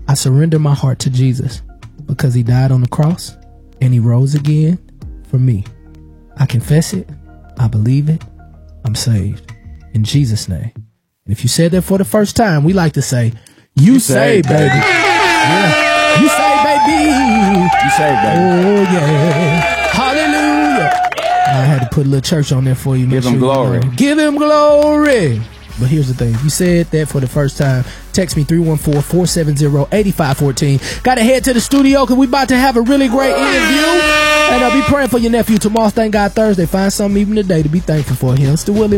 I surrender my heart to Jesus because he died on the cross and he rose again for me. I confess it. I believe it. I'm saved. In Jesus' name. And if you said that for the first time, we like to say, you saved, baby. Yeah. You saved, baby. You saved, baby. Oh, yeah. Hallelujah. I had to put a little church on there for you. Give him glory. Give him glory. But here's the thing. If you said that for the first time, text me 314-470-8514. Got to head to the studio because we about to have a really great interview. And I'll be praying for your nephew tomorrow. Thank God Thursday. Find something even today to be thankful for. Him. It's the Willie